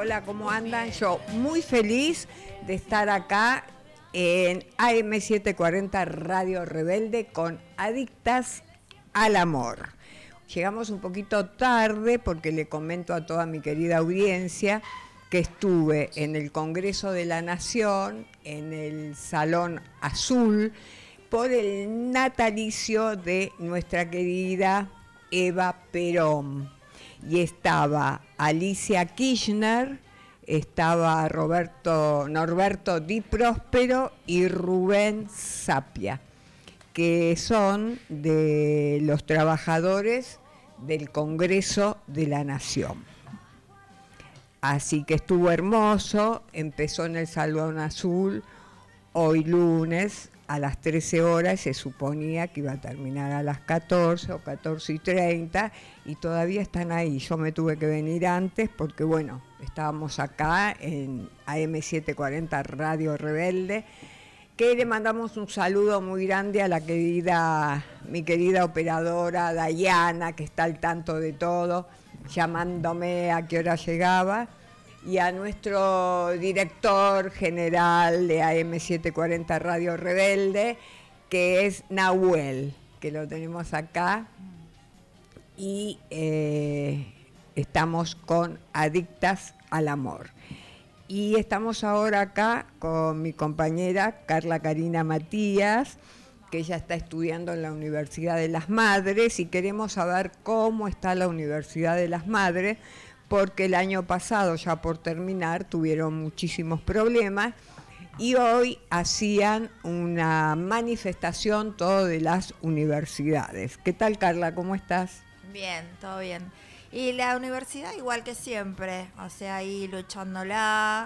hola, ¿cómo andan? Yo muy feliz de estar acá en AM740 Radio Rebelde con Adictas al Amor. Llegamos un poquito tarde porque le comento a toda mi querida audiencia que estuve en el Congreso de la Nación, en el Salón Azul, por el natalicio de nuestra querida Eva Perón. Y estaba Alicia Kirchner, estaba Norberto Di Próspero y Rubén Sapia, que son de los trabajadores del Congreso de la Nación. Así que estuvo hermoso, empezó en el Salón Azul hoy lunes a las 13 horas, se suponía que iba a terminar a las 14 o 14:30 y todavía están ahí. Yo me tuve que venir antes porque, bueno, estábamos acá en AM740 Radio Rebelde, que le mandamos un saludo muy grande a mi querida operadora Dayana, que está al tanto de todo, llamándome a qué hora llegaba, y a nuestro director general de AM740 Radio Rebelde, que es Nahuel, que lo tenemos acá, y estamos con Adictas al Amor. Y estamos ahora acá con mi compañera Carla Karina Matías, que ella está estudiando en la Universidad de las Madres, y queremos saber cómo está la Universidad de las Madres, porque el año pasado, ya por terminar, tuvieron muchísimos problemas y hoy hacían una manifestación todo de las universidades. ¿Qué tal, Carla? ¿Cómo estás? Bien, todo bien. Y la universidad igual que siempre, o sea, ahí luchándola,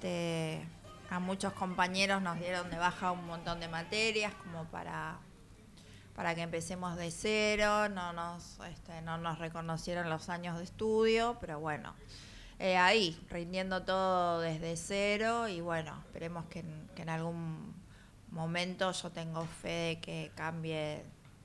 a muchos compañeros nos dieron de baja un montón de materias como para que empecemos de cero, no nos reconocieron los años de estudio, pero bueno, ahí, rindiendo todo desde cero y bueno, esperemos que en algún momento yo tengo fe de que cambie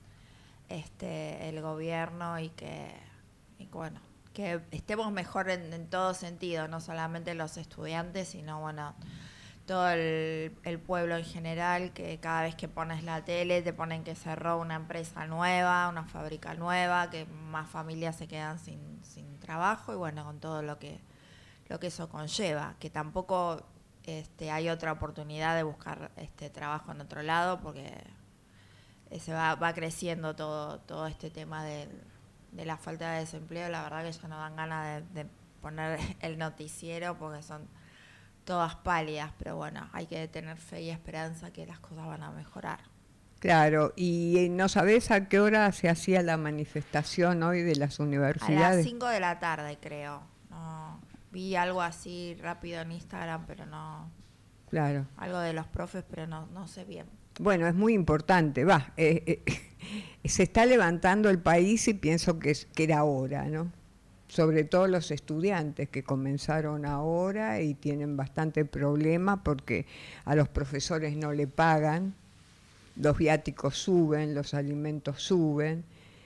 el gobierno y bueno, que estemos mejor en todo sentido, no solamente los estudiantes, sino bueno, todo el pueblo en general, que cada vez que pones la tele te ponen que cerró una empresa nueva, una fábrica nueva, que más familias se quedan sin trabajo y bueno, con todo lo que eso conlleva, que tampoco hay otra oportunidad de buscar trabajo en otro lado porque se va creciendo todo este tema de la falta de desempleo. La verdad que ya no dan ganas de poner el noticiero porque son todas pálidas, pero bueno, hay que tener fe y esperanza que las cosas van a mejorar. Claro, y ¿no sabés a qué hora se hacía la manifestación hoy de las universidades? A las 5 de la tarde, creo. No, vi algo así rápido en Instagram, pero no. Claro. Algo de los profes, pero no sé bien. Bueno, es muy importante, se está levantando el país y pienso que era hora, ¿no? Sobre todo los estudiantes que comenzaron ahora y tienen bastante problema porque a los profesores no le pagan, los viáticos suben, los alimentos suben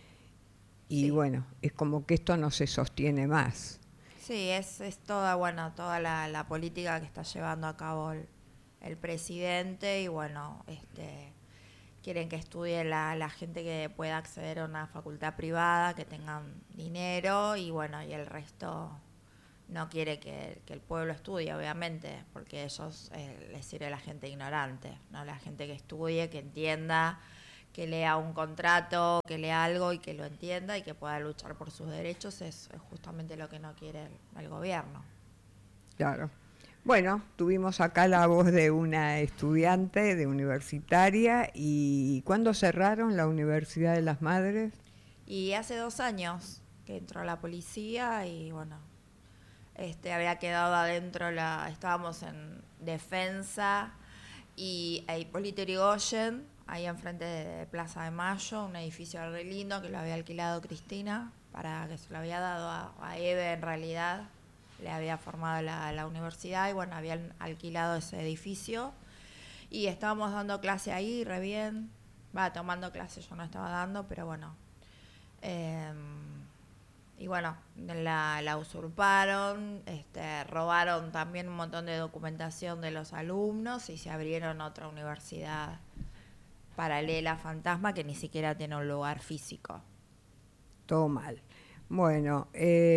y sí. Bueno, es como que esto no se sostiene más. Sí, es toda la política que está llevando a cabo el presidente y bueno, quieren que estudie la gente que pueda acceder a una facultad privada, que tengan dinero y bueno, y el resto no quiere que el pueblo estudie, obviamente, porque a ellos les sirve la gente ignorante, no la gente que estudie, que entienda, que lea un contrato, que lea algo y que lo entienda y que pueda luchar por sus derechos, es justamente lo que no quiere el gobierno. Claro. Bueno, tuvimos acá la voz de una estudiante de universitaria. ¿Y cuándo cerraron la Universidad de las Madres? Y hace 2 años que entró la policía y bueno, había quedado adentro, estábamos en Defensa y Hipólito Yrigoyen, ahí enfrente de Plaza de Mayo, un edificio re lindo que lo había alquilado Cristina, para que se lo había dado a Eve en realidad. Le había formado la universidad y bueno, habían alquilado ese edificio y estábamos dando clase ahí, re bien, tomando clase, yo no estaba dando, pero bueno, y bueno, la usurparon, robaron también un montón de documentación de los alumnos y se abrieron otra universidad paralela fantasma que ni siquiera tiene un lugar físico. Todo mal. Bueno,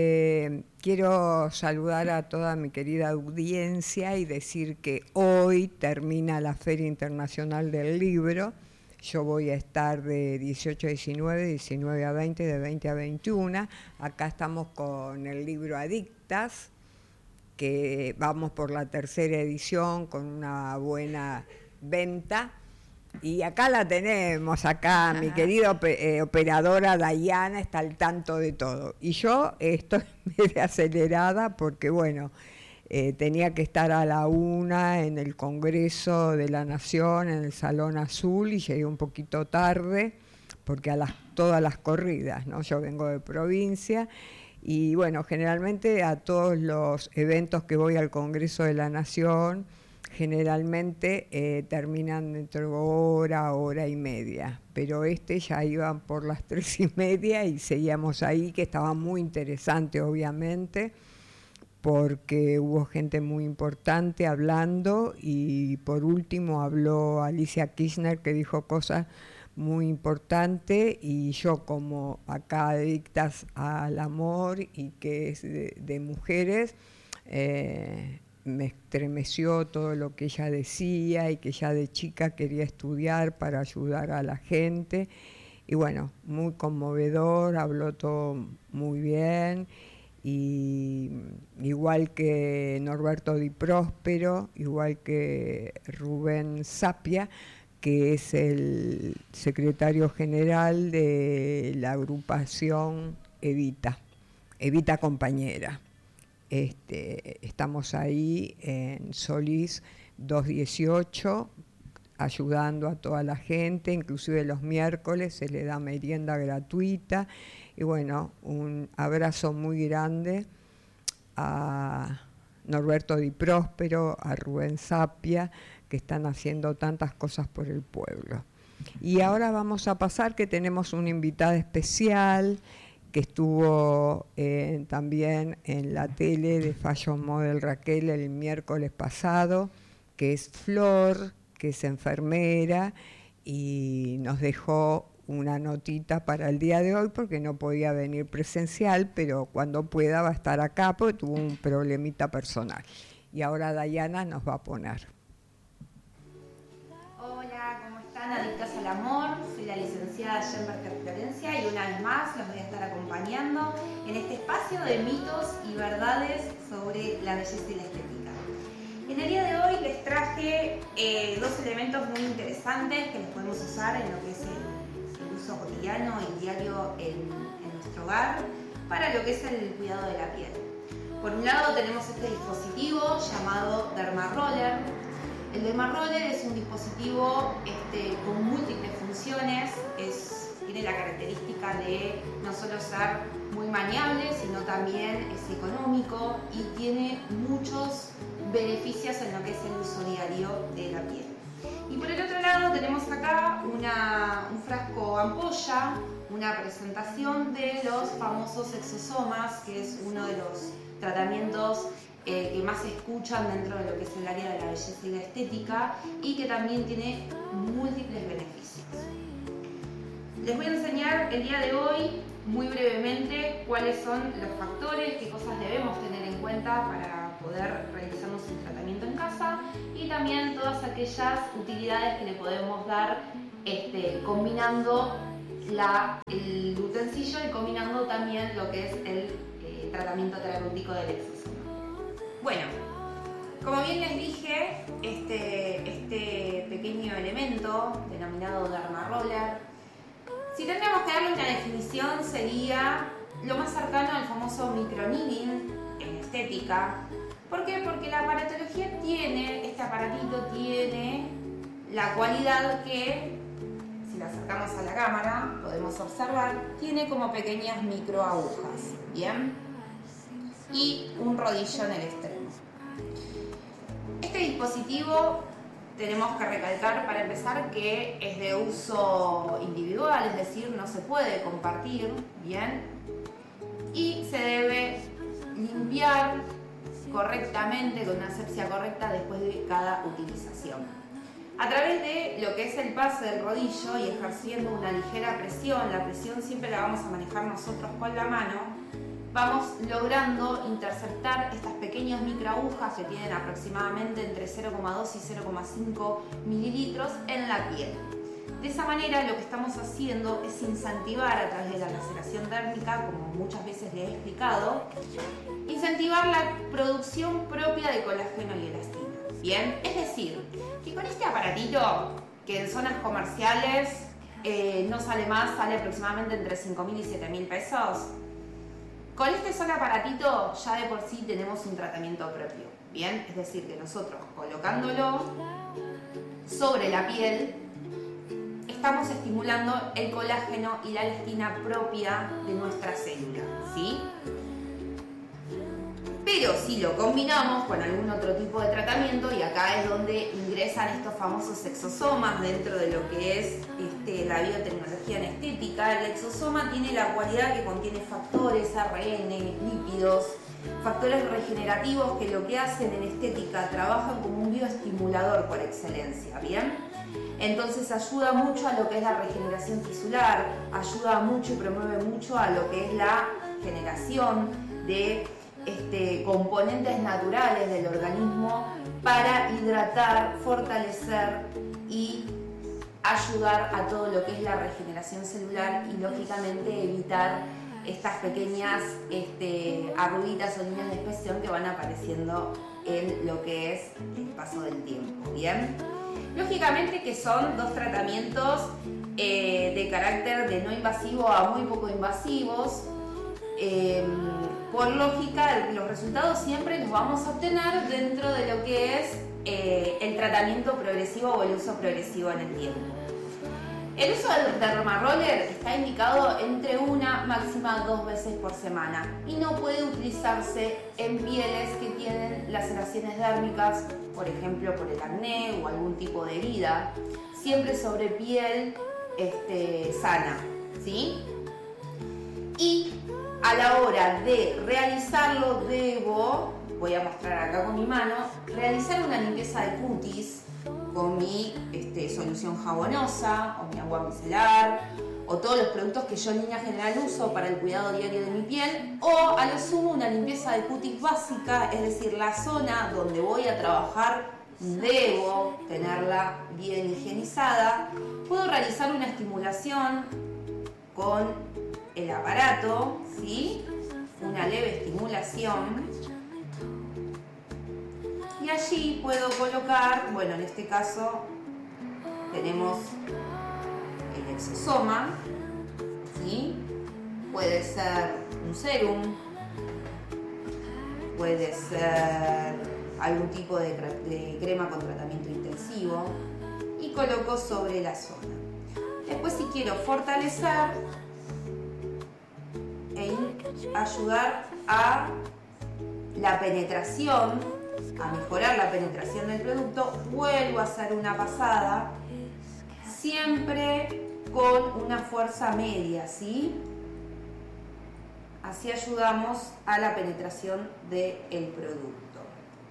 quiero saludar a toda mi querida audiencia y decir que hoy termina la Feria Internacional del Libro. Yo voy a estar de 18 a 19, 19 a 20, de 20 a 21. Acá estamos con el libro Adictas, que vamos por la tercera edición con una buena venta. Y acá la tenemos, acá mi querida operadora Dayana está al tanto de todo. Y yo estoy medio acelerada porque, bueno, tenía que estar a la 1 en el Congreso de la Nación, en el Salón Azul, y llegué un poquito tarde porque todas las corridas, ¿no? Yo vengo de provincia y, bueno, generalmente a todos los eventos que voy al Congreso de la Nación, generalmente terminan dentro de hora y media, pero ya iban por las 3:30 y seguíamos ahí, que estaba muy interesante obviamente, porque hubo gente muy importante hablando y por último habló Alicia Kirchner, que dijo cosas muy importantes, y yo, como acá adictas al amor y que es de mujeres, me estremeció todo lo que ella decía y que ya de chica quería estudiar para ayudar a la gente. Y bueno, muy conmovedor, habló todo muy bien. Y igual que Norberto Di Próspero, igual que Rubén Sapia, que es el secretario general de la agrupación Evita Compañera. Estamos ahí en Solís 218 ayudando a toda la gente, inclusive los miércoles se le da merienda gratuita. Y bueno, un abrazo muy grande a Norberto Di Próspero, a Rubén Sapia, que están haciendo tantas cosas por el pueblo. Y ahora vamos a pasar que tenemos una invitada especial que estuvo también en la tele de Fashion Model Raquel el miércoles pasado, que es Flor, que es enfermera, y nos dejó una notita para el día de hoy porque no podía venir presencial, pero cuando pueda va a estar acá porque tuvo un problemita personal. Y ahora Dayana nos va a poner. Hola, ¿cómo están? Adictas al amor, soy la licenciada Jenberger Florencia y una vez más los voy a estar acompañando en este espacio de mitos y verdades sobre la belleza y la estética. En el día de hoy les traje dos elementos muy interesantes que los podemos usar en lo que es el uso cotidiano y diario en nuestro hogar para lo que es el cuidado de la piel. Por un lado tenemos este dispositivo llamado Dermaroller. El Dermaroller es un dispositivo con múltiples funciones, tiene la característica de no solo ser muy maniable, sino también es económico y tiene muchos beneficios en lo que es el uso diario de la piel. Y por el otro lado tenemos acá un frasco ampolla, una presentación de los famosos exosomas, que es uno de los tratamientos que más se escuchan dentro de lo que es el área de la belleza y la estética y que también tiene múltiples beneficios. Les voy a enseñar el día de hoy muy brevemente cuáles son los factores, qué cosas debemos tener en cuenta para poder realizarnos un tratamiento en casa y también todas aquellas utilidades que le podemos dar combinando el utensilio y combinando también lo que es el tratamiento terapéutico del exosoma. Bueno, como bien les dije, este pequeño elemento denominado Dermaroller, si tendríamos que darle una definición, sería lo más cercano al famoso microneedling en estética. ¿Por qué? Porque la aparatología este aparatito tiene la cualidad que, si lo acercamos a la cámara, podemos observar, tiene como pequeñas microagujas, ¿bien? Y un rodillo en el extremo. Este dispositivo tenemos que recalcar para empezar que es de uso individual, es decir, no se puede compartir, ¿bien? y se debe limpiar correctamente, con una asepsia correcta después de cada utilización. A través de lo que es el paso del rodillo y ejerciendo una ligera presión, la presión siempre la vamos a manejar nosotros con la mano, vamos logrando interceptar estas pequeñas microagujas que tienen aproximadamente entre 0,2 y 0,5 mililitros en la piel. De esa manera lo que estamos haciendo es incentivar a través de la laceración térmica, como muchas veces le he explicado, incentivar la producción propia de colágeno y elastina. Bien, es decir, que con este aparatito, que en zonas comerciales no sale más, sale aproximadamente entre 5.000 y 7.000 pesos, con este solo aparatito ya de por sí tenemos un tratamiento propio. Bien, es decir, que nosotros colocándolo sobre la piel, estamos estimulando el colágeno y la elastina propia de nuestra célula, ¿sí? Pero si lo combinamos con algún otro tipo de tratamiento, y acá es donde ingresan estos famosos exosomas dentro de lo que es la biotecnología en estética. El exosoma tiene la cualidad que contiene factores, ARN, lípidos, factores regenerativos que lo que hacen en estética, trabajan como un bioestimulador por excelencia, ¿bien? Entonces ayuda mucho a lo que es la regeneración tisular, ayuda mucho y promueve mucho a lo que es la generación de componentes naturales del organismo para hidratar, fortalecer y ayudar a todo lo que es la regeneración celular y lógicamente evitar estas pequeñas arruguitas o líneas de expresión que van apareciendo en lo que es el paso del tiempo, ¿bien? Lógicamente que son dos tratamientos de carácter de no invasivo a muy poco invasivos. Por lógica, los resultados siempre los vamos a obtener dentro de lo que es el tratamiento progresivo o el uso progresivo en el tiempo. El uso del dermaroller está indicado entre una máxima 2 veces por semana y no puede utilizarse en pieles que tienen laceraciones dérmicas, por ejemplo por el acné o algún tipo de herida, siempre sobre piel sana, ¿sí? Y a la hora de realizarlo voy a mostrar acá con mi mano, realizar una limpieza de cutis con mi solución jabonosa o mi agua micelar o todos los productos que yo en línea general uso para el cuidado diario de mi piel, o a lo sumo una limpieza de cutis básica, es decir, la zona donde voy a trabajar debo tenerla bien higienizada. Puedo realizar una estimulación con el aparato, ¿sí? Una leve estimulación. Y allí puedo colocar, bueno, en este caso tenemos el exosoma, ¿sí? Puede ser un sérum, puede ser algún tipo de crema con tratamiento intensivo y coloco sobre la zona. Después, si quiero fortalecer e ayudar a la penetración, a mejorar la penetración del producto, vuelvo a hacer una pasada, siempre con una fuerza media, ¿sí? Así ayudamos a la penetración del producto.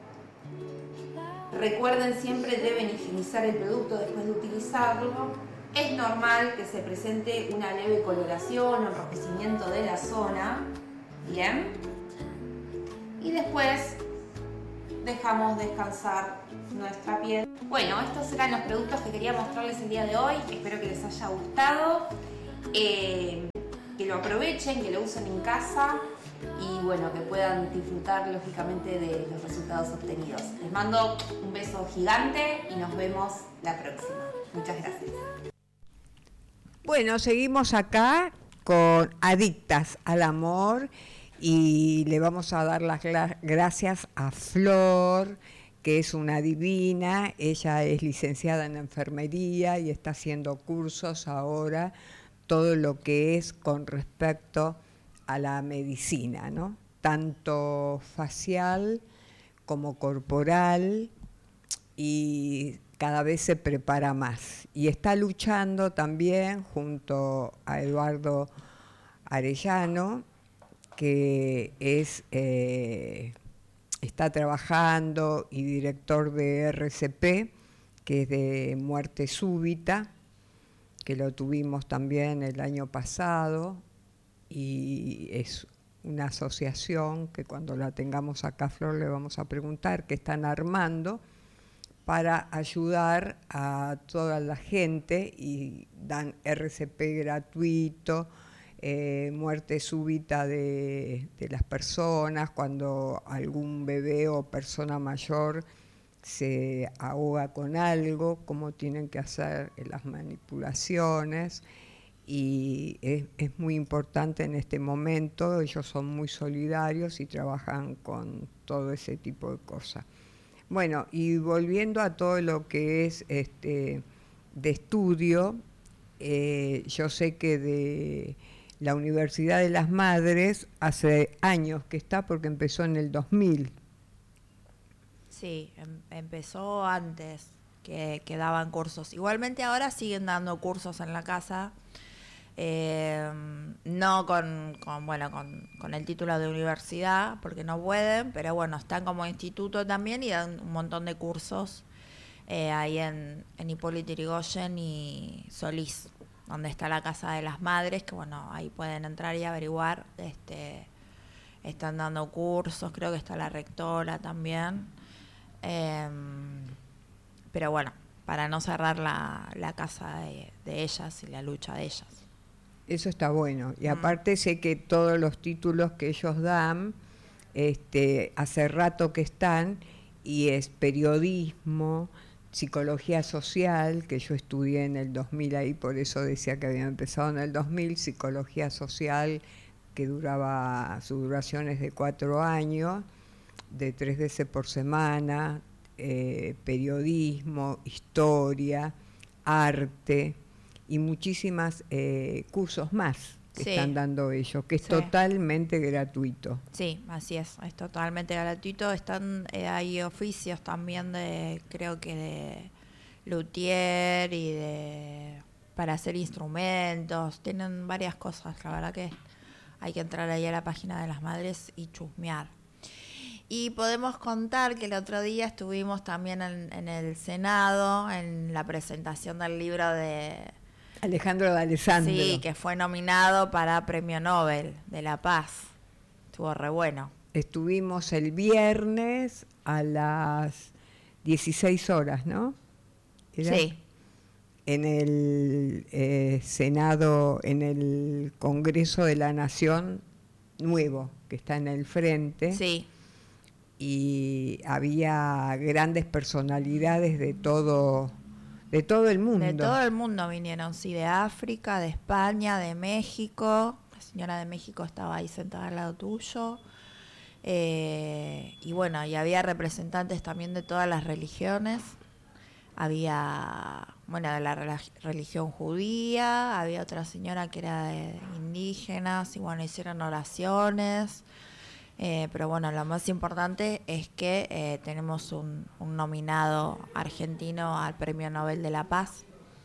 Recuerden, siempre deben higienizar el producto después de utilizarlo. Es normal que se presente una leve coloración o enrojecimiento de la zona, ¿bien? Y después dejamos descansar nuestra piel. Bueno, estos eran los productos que quería mostrarles el día de hoy. Espero que les haya gustado, que lo aprovechen, que lo usen en casa y bueno, que puedan disfrutar lógicamente de los resultados obtenidos. Les mando un beso gigante y nos vemos la próxima. Muchas gracias. Bueno, seguimos acá con Adictas al Amor y le vamos a dar las gracias a Flor, que es una divina. Ella es licenciada en enfermería y está haciendo cursos ahora, todo lo que es con respecto a la medicina, ¿no? Tanto facial como corporal, y cada vez se prepara más. Y está luchando también junto a Eduardo Arellano que está trabajando, y director de RCP, que es de muerte súbita, que lo tuvimos también el año pasado, y es una asociación que cuando la tengamos acá, Flor, le vamos a preguntar, que están armando para ayudar a toda la gente, y dan RCP gratuito, muerte súbita de las personas, cuando algún bebé o persona mayor se ahoga con algo, cómo tienen que hacer las manipulaciones, y es muy importante en este momento. Ellos son muy solidarios y trabajan con todo ese tipo de cosas. Bueno, y volviendo a todo lo que es de estudio, yo sé que de la Universidad de las Madres hace años que está, porque empezó en el 2000. Sí, empezó antes que daban cursos. Igualmente ahora siguen dando cursos en la casa, no con el título de universidad, porque no pueden, pero bueno, están como instituto también y dan un montón de cursos ahí en Hipólito Yrigoyen y Solís, donde está la Casa de las Madres, que bueno, ahí pueden entrar y averiguar. Están dando cursos, creo que está la rectora también. Pero bueno, para no cerrar la casa de ellas y la lucha de ellas. Eso está bueno. Y aparte sé que todos los títulos que ellos dan, hace rato que están, y es periodismo, psicología social, que yo estudié en el 2000 ahí, por eso decía que había empezado en el 2000, psicología social, que su duración es de 4 años, de 3 veces por semana, periodismo, historia, arte y muchísimas cursos más que están dando ellos, que es totalmente gratuito. Sí, así es totalmente gratuito. Hay oficios también creo que de luthier y para hacer instrumentos, tienen varias cosas, la verdad que hay que entrar ahí a la página de las madres y chusmear. Y podemos contar que el otro día estuvimos también en el Senado, en la presentación del libro de Alejandro D'Alessandro. Sí, que fue nominado para Premio Nobel de la Paz. Estuvo re bueno. Estuvimos el viernes a las 16 horas, ¿no? Sí. En el Senado, en el Congreso de la Nación nuevo, que está en el frente. Sí. Y había grandes personalidades de todo el mundo. De todo el mundo vinieron, sí, de África, de España, de México. La señora de México estaba ahí sentada al lado tuyo. Y bueno, y había representantes también de todas las religiones. Había, de la religión judía, había otra señora que era de indígenas, y bueno, hicieron oraciones. Pero bueno, lo más importante es que tenemos un nominado argentino al Premio Nobel de la Paz.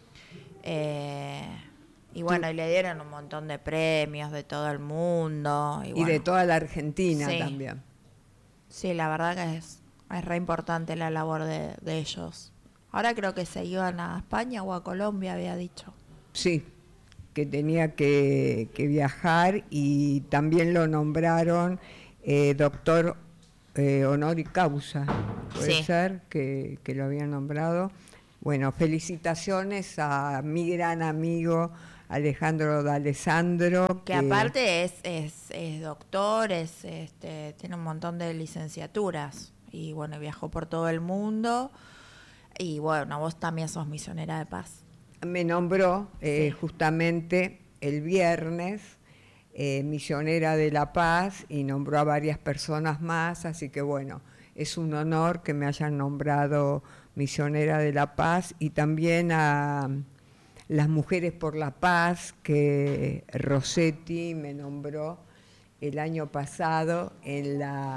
Y bueno, y le dieron un montón de premios de todo el mundo. Y de toda la Argentina también. Sí, la verdad que es re importante la labor de ellos. Ahora creo que se iban a España o a Colombia, había dicho. Sí, que tenía que viajar, y también lo nombraron doctor honoris causa, puede ser que lo habían nombrado. Bueno, felicitaciones a mi gran amigo Alejandro D'Alessandro, que aparte es doctor, tiene un montón de licenciaturas, y bueno, viajó por todo el mundo. Y bueno, vos también sos misionera de paz. Me nombró justamente el viernes misionera de la paz, y nombró a varias personas más, así que bueno, es un honor que me hayan nombrado misionera de la paz, y también a las Mujeres por la Paz, que Rossetti me nombró el año pasado en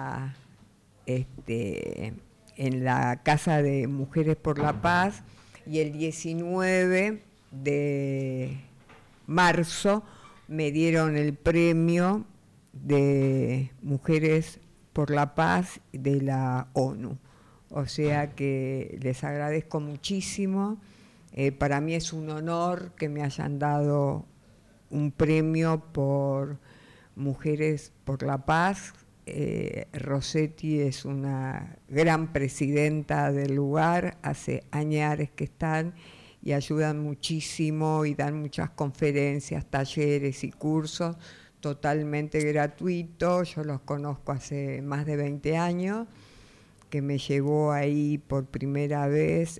la Casa de Mujeres por la Paz, y el 19 de marzo me dieron el premio de Mujeres por la Paz de la ONU. O sea que les agradezco muchísimo. Para mí es un honor que me hayan dado un premio por Mujeres por la Paz. Rossetti es una gran presidenta del lugar, hace años que están y ayudan muchísimo y dan muchas conferencias, talleres y cursos totalmente gratuitos. Yo los conozco hace más de 20 años, que me llevó ahí por primera vez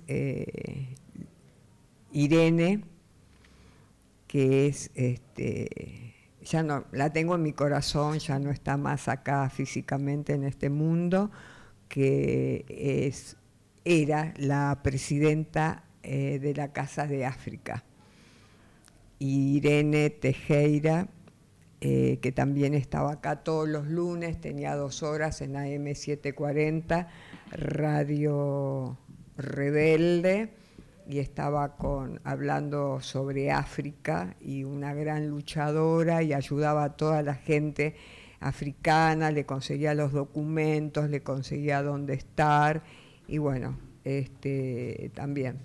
Irene, que es ya no la tengo en mi corazón, ya no está más acá físicamente en este mundo, que era la presidenta de la Casa de África. Irene Tejera, que también estaba acá todos los lunes, tenía 2 horas en AM 740, Radio Rebelde, y estaba hablando sobre África, y una gran luchadora, y ayudaba a toda la gente africana, le conseguía los documentos, le conseguía dónde estar, y bueno, también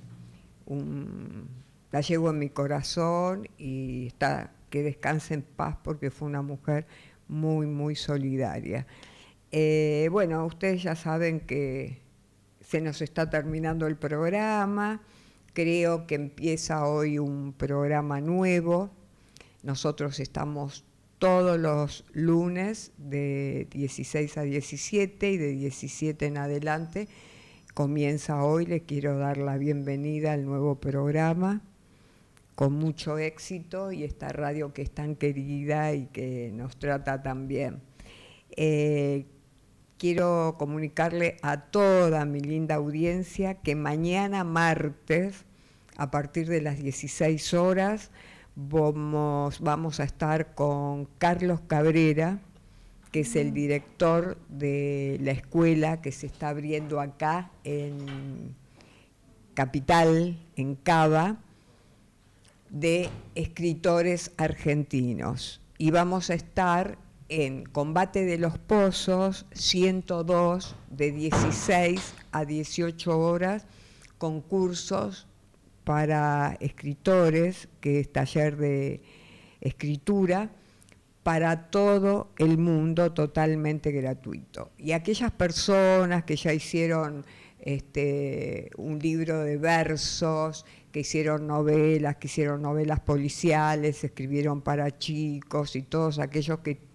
la llevo en mi corazón, y que descanse en paz, porque fue una mujer muy, muy solidaria. Bueno, ustedes ya saben que se nos está terminando el programa. Creo que empieza hoy un programa nuevo. Nosotros estamos todos los lunes de 16 a 17 y de 17 en adelante. Comienza hoy, le quiero dar la bienvenida al nuevo programa, con mucho éxito, y esta radio que es tan querida y que nos trata tan bien. Quiero comunicarle a toda mi linda audiencia que mañana martes, a partir de las 16 horas, vamos a estar con Carlos Cabrera, que es el director de la escuela que se está abriendo acá en Capital, en Cava, de escritores argentinos. Y vamos a estar en Combate de los Pozos 102, de 16 a 18 horas, con cursos para escritores, que es taller de escritura, para todo el mundo, totalmente gratuito. Y aquellas personas que ya hicieron un libro de versos, que hicieron novelas policiales, escribieron para chicos, y todos aquellos que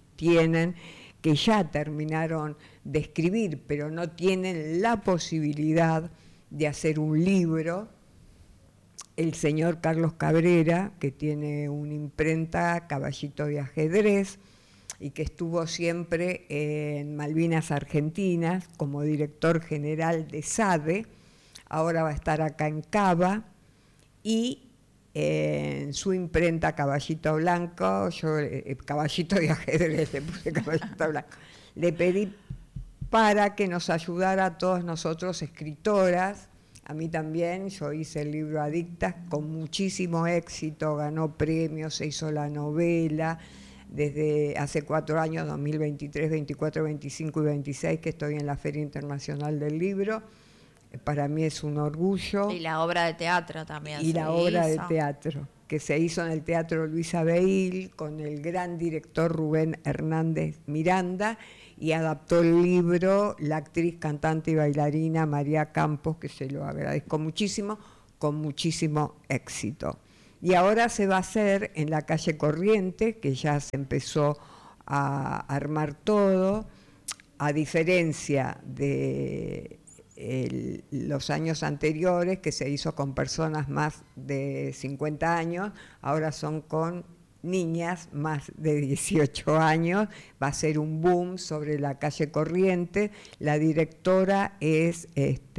ya terminaron de escribir, pero no tienen la posibilidad de hacer un libro. El señor Carlos Cabrera, que tiene una imprenta, Caballito de Ajedrez, y que estuvo siempre en Malvinas Argentinas como director general de SADE, ahora va a estar acá en Cava, y en su imprenta Caballito Blanco, yo Caballito de Ajedrez, le puse Caballito Blanco, le pedí para que nos ayudara a todos nosotros escritoras, a mí también. Yo hice el libro Adictas con muchísimo éxito, ganó premios, se hizo la novela, desde hace 4 años, 2023, 24, 25 y 26, que estoy en la Feria Internacional del Libro. Para mí es un orgullo. Y la obra de teatro también. Y la obra de teatro, que se hizo en el Teatro Luis Abeil, con el gran director Rubén Hernández Miranda, y adaptó el libro la actriz, cantante y bailarina María Campos, que se lo agradezco muchísimo, con muchísimo éxito. Y ahora se va a hacer en la calle Corrientes, que ya se empezó a armar todo, a diferencia de los años anteriores, que se hizo con personas más de 50 años, ahora son con niñas más de 18 años. Va a ser un boom sobre la calle Corrientes. La directora es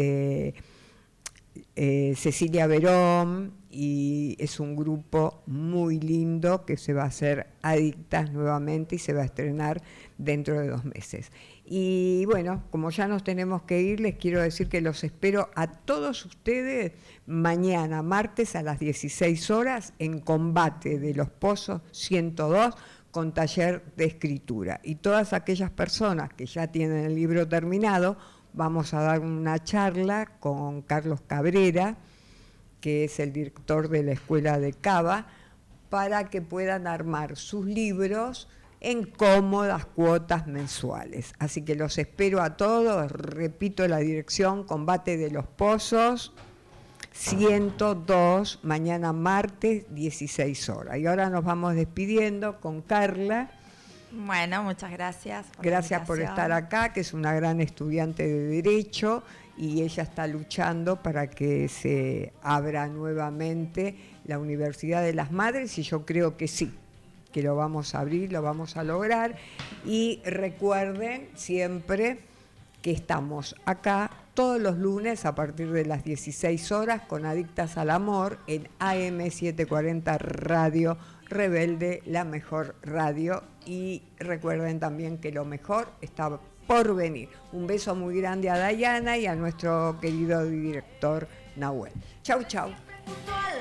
Cecilia Verón, y es un grupo muy lindo que se va a hacer Adictas nuevamente, y se va a estrenar dentro de 2 meses. Y bueno, como ya nos tenemos que ir, les quiero decir que los espero a todos ustedes mañana, martes a las 16 horas, en Combate de los Pozos 102, con taller de escritura. Y todas aquellas personas que ya tienen el libro terminado, vamos a dar una charla con Carlos Cabrera, que es el director de la Escuela de Cava, para que puedan armar sus libros en cómodas cuotas mensuales. Así que los espero a todos. Repito la dirección: Combate de los Pozos 102, mañana martes, 16 horas. Y ahora nos vamos despidiendo con Carla. Bueno, muchas gracias. Gracias por estar acá, que es una gran estudiante de Derecho y ella está luchando para que se abra nuevamente la Universidad de las Madres, y yo creo que sí, que lo vamos a abrir, lo vamos a lograr. Y recuerden siempre que estamos acá todos los lunes a partir de las 16 horas con Adictas al Amor en AM740 Radio Rebelde, la mejor radio. Y recuerden también que lo mejor está por venir. Un beso muy grande a Dayana y a nuestro querido director Nahuel. Chau, chau.